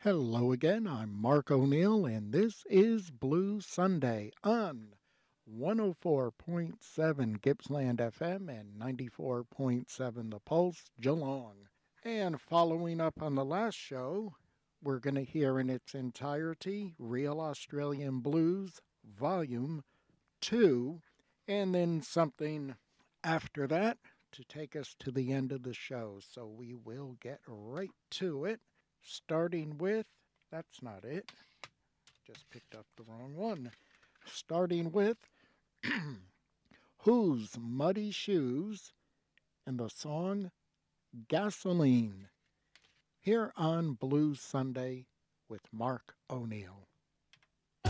Hello again, I'm Mark O'Neill, and this is Blue Sunday on 104.7 Gippsland FM and 94.7 The Pulse, Geelong. And following up on the last show, we're going to hear in its entirety Real Australian Blues Volume 2, and then something after that to take us to the end of the show. So we will get right to it. Starting with, that's not it, just picked up the wrong one. Starting with Who's Muddy Shoes and the song Gasoline, here on Blue Sunday with Mark O'Neill.